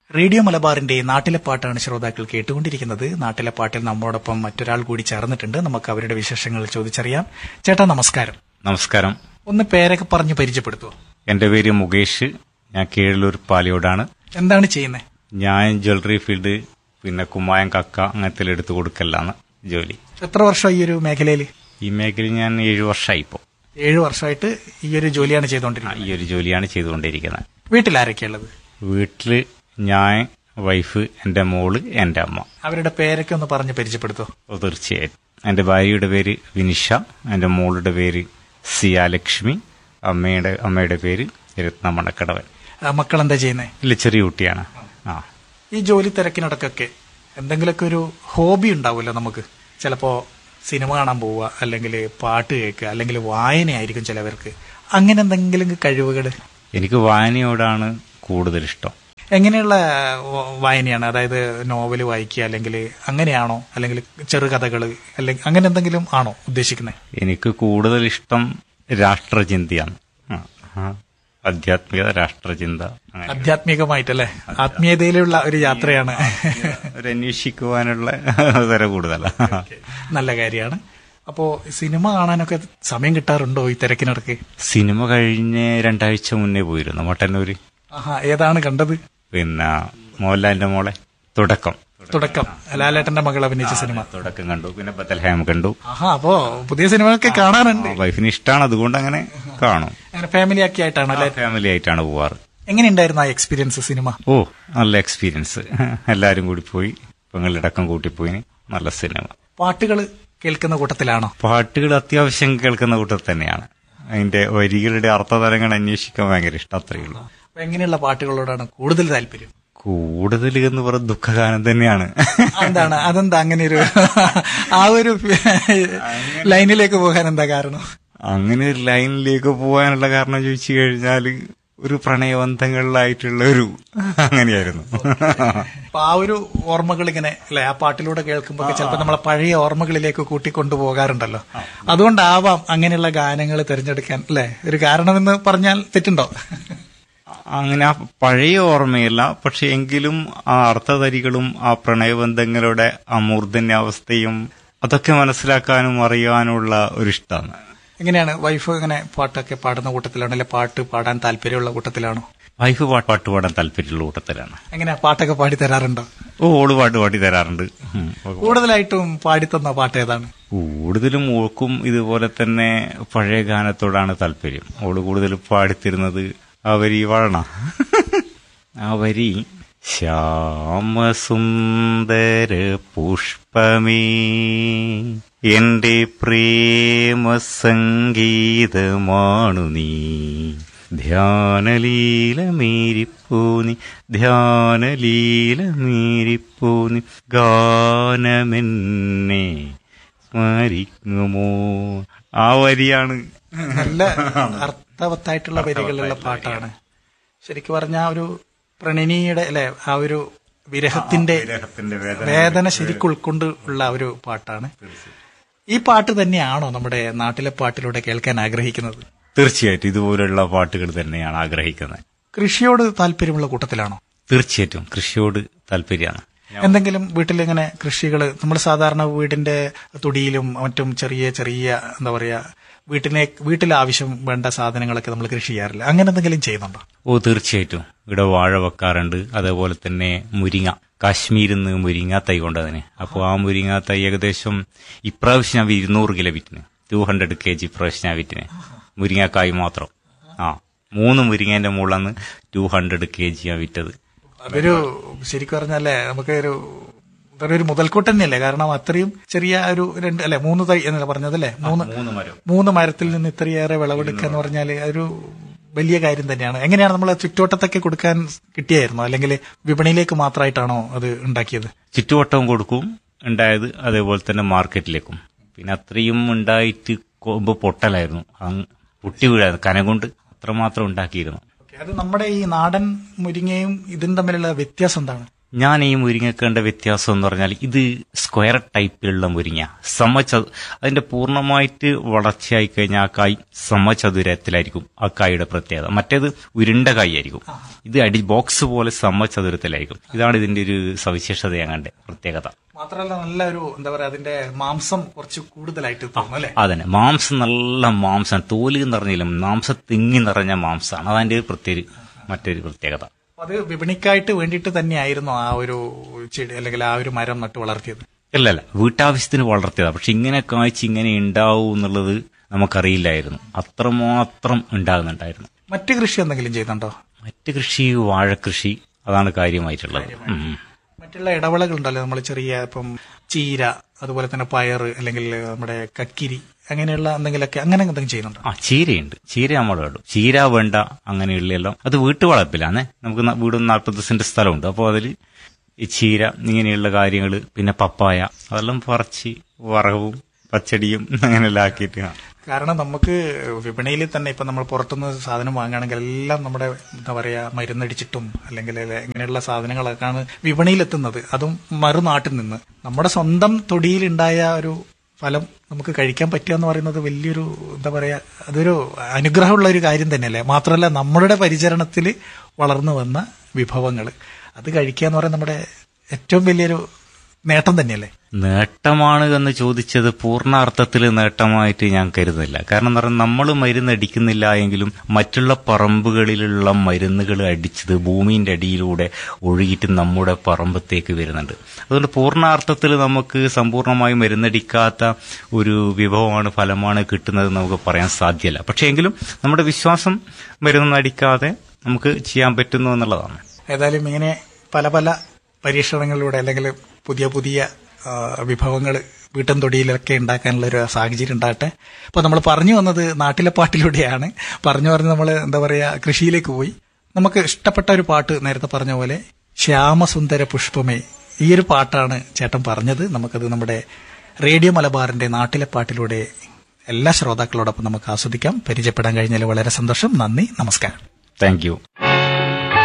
Radio മലബാറിന്റെ നാട്ടിലെ പാട്ടാണ് ശ്രോതാക്കൾ കേട്ടുകൊണ്ടിരിക്കുന്നത്. നാട്ടിലെ പാട്ടിൽ നമ്മോടൊപ്പം മറ്റൊരാൾ കൂടി ചേർന്നിട്ടുണ്ട്. നമുക്ക് അവരുടെ വിശേഷങ്ങൾ ചോദിച്ചറിയാം. ചേട്ടാ നമസ്കാരം. നമസ്കാരം. ഒന്ന് പേരൊക്കെ പറഞ്ഞു പരിചയപ്പെടുത്തുമോ? എന്റെ പേര് മുകേഷ്. ഞാൻ കീഴല്ലൂർ പാലിയോടാണ്. എന്താണ് ചെയ്യുന്നത്? ഞാൻ ജ്വല്ലറി ഫീൽഡ്, പിന്നെ കുമ്മായം കക്ക അങ്ങനത്തെ എടുത്തു കൊടുക്കലാണ് ജോലി. എത്ര വർഷമായി ഈ ഒരു മേഖലയിൽ? ഈ മേഖലയിൽ ഞാൻ 7 വർഷമായി. ഇപ്പോൾ 7 വർഷമായിട്ട് ഈ ഒരു ജോലിയാണ് ചെയ്തുകൊണ്ടിരിക്കുന്നത്. ഈ ഒരു ജോലിയാണ് ചെയ്തുകൊണ്ടിരിക്കുന്നത്. വീട്ടിലാരൊക്കെയുള്ളത്? വീട്ടില് ഞാൻ, വൈഫ്, എന്റെ മോള്, എന്റെ അമ്മ. അവരുടെ പേരൊക്കെ ഒന്ന് പറഞ്ഞ് പരിചയപ്പെടുത്തുമോ? തീർച്ചയായും. എന്റെ ഭാര്യയുടെ പേര് വിനിഷ, എന്റെ മോളുടെ പേര് സിയാലക്ഷ്മി, അമ്മയുടെ പേര് രത്നമണക്കടവൻ. മക്കളെന്താ ചെയ്യുന്നത്? ഇല്ല, ചെറിയ കുട്ടിയാണ്. ഈ ജോലി തിരക്കിനിടക്കൊക്കെ എന്തെങ്കിലുമൊക്കെ ഒരു ഹോബി ഉണ്ടാവുമല്ലോ നമുക്ക്. ചിലപ്പോ സിനിമ കാണാൻ പോവുക, അല്ലെങ്കിൽ പാട്ട് കേൾക്കുക, അല്ലെങ്കിൽ വായനയായിരിക്കും ചിലവർക്ക്. അങ്ങനെ എന്തെങ്കിലും കഴിവുകൾ? എനിക്ക് വായനയോടാണ് കൂടുതൽ ഇഷ്ടം. എങ്ങനെയുള്ള വായനയാണ്? അതായത് നോവൽ വായിക്കുക, അല്ലെങ്കിൽ അങ്ങനെയാണോ, അല്ലെങ്കിൽ ചെറുകഥകൾ, അല്ലെങ്കിൽ അങ്ങനെ എന്തെങ്കിലും ആണോ ഉദ്ദേശിക്കുന്നത്? എനിക്ക് കൂടുതൽ ഇഷ്ടം രാഷ്ട്രചിന്തയാണ്. ആധ്യാത്മികത, രാഷ്ട്രചിന്ത. ആധ്യാത്മികമായിട്ടല്ലേ? ആത്മീയതയിലുള്ള ഒരു യാത്രയാണ്. ഒരു അന്വേഷിക്കുവാനുള്ള തരം കൂടുതല. നല്ല കാര്യമാണ്. അപ്പോ സിനിമ കാണാനൊക്കെ സമയം കിട്ടാറുണ്ടോ ഈ തിരക്കിനിടയ്ക്ക്? സിനിമ കഴിഞ്ഞ് 2 ആഴ്ച മുന്നേ പോയിരുന്നു മട്ടന്നൂര്. ഏതാണ് കണ്ടത്? പിന്നെ മോഹൻലാലിന്റെ മോളെ തുടക്കം. ലാലേട്ടന്റെ മകൾ അഭിനയിച്ച സിനിമ തുടക്കം കണ്ടു. പിന്നെ ബത്തൽഹേം കണ്ടു. അപ്പോ പുതിയ സിനിമകളൊക്കെ കാണാറുണ്ട്. വൈഫിന് ഇഷ്ടമാണ്, അതുകൊണ്ട് അങ്ങനെ കാണും. ഫാമിലി ഒക്കെ ആയിട്ടാണോ? ഫാമിലി ആയിട്ടാണ് പോവാറ്. എങ്ങനെയുണ്ടായിരുന്നു ആ എക്സ്പീരിയൻസ് സിനിമ? നല്ല എക്സ്പീരിയൻസ്. എല്ലാരും കൂടി പോയി, പെങ്ങളിടക്കം കൂട്ടിപ്പോയി. നല്ല സിനിമ. പാട്ടുകൾ കേൾക്കുന്ന കൂട്ടത്തിലാണോ? പാട്ടുകൾ അത്യാവശ്യം കേൾക്കുന്ന കൂട്ടത്തിൽ തന്നെയാണ്. അതിന്റെ വരികളുടെ അർത്ഥതലങ്ങൾ അന്വേഷിക്കാൻ ഭയങ്കര ഇഷ്ടം. അത്രയേ ഉള്ളൂ. എങ്ങനെയുള്ള പാട്ടുകളോടാണ് കൂടുതൽ താല്പര്യം? കൂടുതൽ എന്ന് പറയുന്നത് ദുഃഖഗാനം തന്നെയാണ്. അതെന്താ അങ്ങനെ ഒരു ആ ഒരു ലൈനിലേക്ക് പോകാൻ എന്താ കാരണം? അങ്ങനെ ഒരു ലൈനിലേക്ക് പോകാനുള്ള കാരണം ചോദിച്ചു കഴിഞ്ഞാൽ ഒരു പ്രണയബന്ധങ്ങളിലായിട്ടുള്ള ഒരു അങ്ങനെയായിരുന്നു. അപ്പൊ ആ ഒരു ഓർമ്മകൾ ഇങ്ങനെ അല്ലെ ആ പാട്ടിലൂടെ കേൾക്കുമ്പോൾ ചിലപ്പോൾ നമ്മളെ പഴയ ഓർമ്മകളിലേക്ക് കൂട്ടിക്കൊണ്ടു പോകാറുണ്ടല്ലോ. അതുകൊണ്ടാവാം അങ്ങനെയുള്ള ഗാനങ്ങൾ തിരഞ്ഞെടുക്കാൻ അല്ലെ ഒരു കാരണമെന്ന് പറഞ്ഞാൽ തെറ്റുണ്ടോ? അങ്ങനെ ആ പഴയ ഓർമ്മയല്ല, പക്ഷെ എങ്കിലും ആ അർത്ഥതരികളും ആ പ്രണയബന്ധങ്ങളുടെ ആ മൂർധന്യാവസ്ഥയും അതൊക്കെ മനസ്സിലാക്കാനും അറിയാനുള്ള ഒരു ഇഷ്ടമാണ്. എങ്ങനെയാണ് വൈഫ് ഇങ്ങനെ പാട്ടൊക്കെ പാടുന്ന കൂട്ടത്തിലാണോ, അല്ലെ പാട്ട് പാടാൻ താല്പര്യമുള്ള കൂട്ടത്തിലാണോ? വൈഫ് പാട്ട് പാടാൻ താല്പര്യമുള്ള കൂട്ടത്തിലാണ്. എങ്ങനെയാ പാട്ടൊക്കെ പാടി തരാറുണ്ടോ? ഓള് പാട്ട് പാടി തരാറുണ്ട്. കൂടുതലായിട്ടും പാടിത്തന്ന പാട്ട് ഏതാണ്? കൂടുതലും ഓൾക്കും ഇതുപോലെ തന്നെ പഴയ ഗാനത്തോടാണ് താല്പര്യം. ഓള് കൂടുതൽ പാടിത്തരുന്നത് ആ വരി വാഴണ. ആ വരി ശ്യാമസുന്ദര പുഷ്പമേ എന്റെ പ്രേമ സംഗീതമാണു നീ, ധ്യാനലീലമേരിപ്പോനി ധ്യാനലീലമേരിപ്പോനി, ഗാനമെന്നെ സ്മരിക്കുമോ. ആ വരിയാണ്. നല്ല അർത്ഥവത്തായിട്ടുള്ള വരികളുള്ള പാട്ടാണ്. ശരിക്കും പറഞ്ഞ ആ ഒരു പ്രണയിനിയുടെ അല്ലെ ആ ഒരു വിരഹത്തിന്റെ വേദന ശരിക്കും ഉൾക്കൊണ്ട് ഉള്ള ഒരു പാട്ടാണ്. ഈ പാട്ട് തന്നെയാണോ നമ്മുടെ നാട്ടിലെ പാട്ടിലൂടെ കേൾക്കാൻ ആഗ്രഹിക്കുന്നത്? തീർച്ചയായിട്ടും ഇതുപോലുള്ള പാട്ടുകൾ തന്നെയാണ് ആഗ്രഹിക്കുന്നത്. കൃഷിയോട് താല്പര്യമുള്ള കൂട്ടത്തിലാണോ? തീർച്ചയായിട്ടും കൃഷിയോട് താല്പര്യമാണ്. എന്തെങ്കിലും വീട്ടിലിങ്ങനെ കൃഷികൾ നമ്മൾ സാധാരണ വീടിന്റെ തൊടിയിലും മറ്റും ചെറിയ ചെറിയ എന്താ പറയാ വീട്ടിലെ ആവശ്യം വേണ്ട സാധനങ്ങളൊക്കെ നമ്മൾ കൃഷി ചെയ്യാറില്ല. അങ്ങനെ എന്തെങ്കിലും ചെയ്യുന്നുണ്ടോ? തീർച്ചയായിട്ടും. ഇവിടെ വാഴ വെക്കാറുണ്ട്. അതേപോലെ തന്നെ മുരിങ്ങ, കാശ്മീരിൽ നിന്ന് മുരിങ്ങ തൈ കൊണ്ടതിന്. അപ്പോൾ ആ മുരിങ്ങ തൈ ഏകദേശം ഇപ്രാവശ്യം ഞാൻ 200 കിലോ വിറ്റിന്. 200 kg ഇപ്രാവശ്യം ഞാൻ വിറ്റിന്. മുരിങ്ങക്കായ് മാത്രം. 3 മുരിങ്ങേന്റെ മുകളിലാണ് 200 kg ഞാൻ വിറ്റത്. അതൊരു ശരിക്കും പറഞ്ഞാലേ നമുക്ക് ഒരു മുതൽക്കൂട്ട് തന്നെയല്ലേ? കാരണം അത്രയും ചെറിയ ഒരു 3 തൈ എന്നല്ല പറഞ്ഞതല്ലേ, 3 മരത്തിൽ നിന്ന് ഇത്രയേറെ വിളവെടുക്കുക എന്ന് പറഞ്ഞാൽ അതൊരു വലിയ കാര്യം തന്നെയാണ്. എങ്ങനെയാണ് നമ്മൾ ചുറ്റുവട്ടത്തൊക്കെ കൊടുക്കാൻ കിട്ടിയായിരുന്നോ, അല്ലെങ്കിൽ വിപണിയിലേക്ക് മാത്രമായിട്ടാണോ അത് ഉണ്ടാക്കിയത്? ചുറ്റുവട്ടവും കൊടുക്കും ഉണ്ടായത്, അതേപോലെ തന്നെ മാർക്കറ്റിലേക്കും. പിന്നെ അത്രയും ഉണ്ടായിട്ട് കൊമ്പ് പൊട്ടലായിരുന്നു, പൊട്ടി വീഴായിരുന്നു. കനം കൊണ്ട് അത്രമാത്രം ഉണ്ടാക്കിയിരുന്നു. അത് നമ്മുടെ ഈ നാടൻ മുരിങ്ങയും ഇതും തമ്മിലുള്ള വ്യത്യാസം എന്താണ്? ഞാൻ ഈ മുരിങ്ങക്കേണ്ട വ്യത്യാസം എന്ന് പറഞ്ഞാൽ ഇത് സ്ക്വയർ ടൈപ്പിലുള്ള മുരിങ്ങ. അതിന്റെ പൂർണ്ണമായിട്ട് വളർച്ചയായി കഴിഞ്ഞാൽ ആ കായ് സമചതുരത്തിലായിരിക്കും ആ കായുടെ പ്രത്യേകത. മറ്റേത് ഉരുണ്ട കായ് ആയിരിക്കും. ഇത് ബോക്സ് പോലെ സമചതുരത്തിലായിരിക്കും. ഇതാണ് ഇതിന്റെ ഒരു സവിശേഷത ഞങ്ങളുടെ പ്രത്യേകത. മാത്രമല്ല നല്ല ഒരു എന്താ പറയാ അതിന്റെ മാംസം കുറച്ച് കൂടുതലായിട്ട് തോന്നും അല്ലെ? അതന്നെ, മാംസം നല്ല മാംസമാണ്. തോല് നിറഞ്ഞില്ല, മാംസം തിങ്ങി നിറഞ്ഞ മാംസമാണ്. അതിന്റെ മറ്റൊരു പ്രത്യേകത. അത് വിപണിക്കായിട്ട് വേണ്ടിയിട്ട് തന്നെയായിരുന്നു ആ ഒരു ചെടി അല്ലെങ്കിൽ ആ ഒരു മരം നട്ട് വളർത്തിയത്? അല്ലല്ല, വീട്ടാവശ്യത്തിന് വളർത്തിയതാ. പക്ഷെ ഇങ്ങനെ കായ്ച്ച് ഇങ്ങനെ ഉണ്ടാവും എന്നുള്ളത് നമുക്കറിയില്ലായിരുന്നു. അത്രമാത്രം ഉണ്ടാകുന്നുണ്ടായിരുന്നു. മറ്റു കൃഷി എന്തെങ്കിലും ചെയ്യുന്നുണ്ടോ? മറ്റു കൃഷി വാഴക്കൃഷി, അതാണ് കാര്യമായിട്ടുള്ളത്. മറ്റുള്ള ഇടവിളകൾ ഉണ്ടല്ലോ, നമ്മൾ ചെറിയ ഇപ്പം ചീര, അതുപോലെ തന്നെ പയറ്, അല്ലെങ്കിൽ നമ്മുടെ കക്കിരി, അങ്ങനെയുള്ള എന്തെങ്കിലുമൊക്കെ അങ്ങനെ എന്തെങ്കിലും ചെയ്യുന്നുണ്ടോ? ചീരയുണ്ട്. ചീര നമ്മൾ വേണം. ചീര വേണ്ട അങ്ങനെയുള്ള എല്ലാം അത് വീട്ടുവളപ്പിലാന്നേ. നമുക്ക് വീട് 40 സെന്റ് സ്ഥലമുണ്ട്. അപ്പോൾ അതിൽ ഈ ചീര ഇങ്ങനെയുള്ള കാര്യങ്ങൾ, പിന്നെ പപ്പായ, അതെല്ലാം പറിച്ച് വറവും പച്ചടിയും അങ്ങനെയെല്ലാം ആക്കിയിട്ട്. കാരണം നമുക്ക് വിപണിയിൽ തന്നെ ഇപ്പൊ നമ്മൾ പുറത്തുനിന്ന് സാധനം വാങ്ങുകയാണെങ്കിൽ എല്ലാം നമ്മുടെ എന്താ പറയാ മരുന്നടിച്ചിട്ടും അല്ലെങ്കിൽ ഇങ്ങനെയുള്ള സാധനങ്ങളൊക്കെയാണ് വിപണിയിലെത്തുന്നത്. അതും മറുനാട്ടിൽ നിന്ന്. നമ്മുടെ സ്വന്തം തൊടിയിലുണ്ടായ ഒരു ഫലം നമുക്ക് കഴിക്കാൻ പറ്റുക എന്ന് പറയുന്നത് വലിയൊരു എന്താ പറയാ, അതൊരു അനുഗ്രഹമുള്ള ഒരു കാര്യം തന്നെയല്ലേ? മാത്രമല്ല നമ്മളുടെ പരിചരണത്തിൽ വളർന്നു വന്ന വിഭവങ്ങൾ അത് കഴിക്കുക എന്ന് പറയുന്നത് നമ്മുടെ ഏറ്റവും വലിയൊരു നേട്ടം തന്നെയല്ലേ? നേട്ടമാണ് എന്ന് ചോദിച്ചത് പൂർണ്ണാർത്ഥത്തിൽ നേട്ടമായിട്ട് ഞാൻ കരുതുന്നില്ല. കാരണം എന്ന് പറഞ്ഞാൽ നമ്മൾ മരുന്നടിക്കുന്നില്ല എങ്കിലും മറ്റുള്ള പറമ്പുകളിലുള്ള മരുന്നുകൾ അടിച്ചത് ഭൂമിന്റെ അടിയിലൂടെ ഒഴുകിയിട്ട് നമ്മുടെ പറമ്പത്തേക്ക് വരുന്നുണ്ട്. അതുകൊണ്ട് പൂർണ്ണാർത്ഥത്തിൽ നമുക്ക് സമ്പൂർണ്ണമായി മരുന്നടിക്കാത്ത ഒരു വിഭവമാണ്, ഫലമാണ് കിട്ടുന്നത് നമുക്ക് പറയാൻ സാധ്യമല്ല. പക്ഷേ എങ്കിലും നമ്മുടെ വിശ്വാസം മരുന്നടിക്കാതെ നമുക്ക് ചെയ്യാൻ പറ്റുന്നു എന്നുള്ളതാണ്. ഏതായാലും ഇങ്ങനെ പല പല പരീക്ഷണങ്ങളിലൂടെ അല്ലെങ്കിൽ പുതിയ പുതിയ വിഭവങ്ങൾ വീട്ടും തൊടിയിലൊക്കെ ഉണ്ടാക്കാനുള്ള ഒരു സാഹചര്യം ഉണ്ടാകട്ടെ. അപ്പോൾ നമ്മൾ പറഞ്ഞു വന്നത് നാട്ടിലെ പാട്ടിലൂടെയാണ്. പറഞ്ഞു നമ്മൾ എന്താ പറയുക കൃഷിയിലേക്ക് പോയി. നമുക്ക് ഇഷ്ടപ്പെട്ട ഒരു പാട്ട് നേരത്തെ പറഞ്ഞ പോലെ ശ്യാമസുന്ദര പുഷ്പമേ, ഈ ഒരു പാട്ടാണ് ചേട്ടൻ പറഞ്ഞത്. നമുക്കത് നമ്മുടെ റേഡിയോ മലബാറിന്റെ നാട്ടിലെ പാട്ടിലൂടെ എല്ലാ ശ്രോതാക്കളോടൊപ്പം നമുക്ക് ആസ്വദിക്കാം. പരിചയപ്പെടാൻ കഴിഞ്ഞാൽ വളരെ സന്തോഷം. നന്ദി, നമസ്കാരം. Thank you.